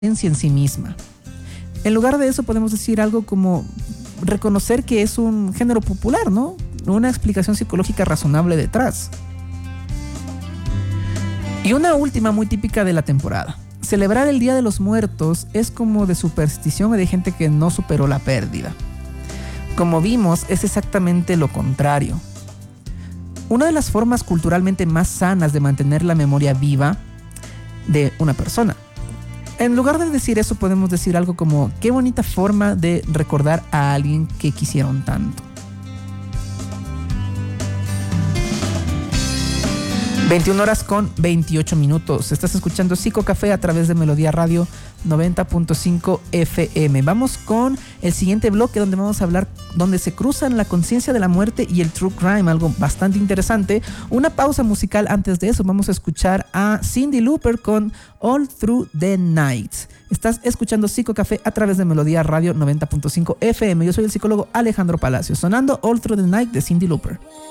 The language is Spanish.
en sí misma. En lugar de eso podemos decir algo como reconocer que es un género popular, ¿no? Una explicación psicológica razonable detrás. Y una última muy típica de la temporada. Celebrar el Día de los Muertos es como de superstición o de gente que no superó la pérdida. Como vimos, es exactamente lo contrario. Una de las formas culturalmente más sanas de mantener la memoria viva de una persona. En lugar de decir eso, podemos decir algo como: qué bonita forma de recordar a alguien que quisieron tanto. 21 horas con 28 minutos. Estás escuchando Psicocafé a través de Melodía Radio 90.5 FM. Vamos con el siguiente bloque donde vamos a hablar, donde se cruzan la conciencia de la muerte y el true crime, algo bastante interesante. Una pausa musical antes de eso. Vamos a escuchar a Cyndi Lauper con All Through the Night. Estás escuchando Psicocafé a través de Melodía Radio 90.5 FM. Yo soy el psicólogo Alejandro Palacios, sonando All Through the Night de Cyndi Lauper.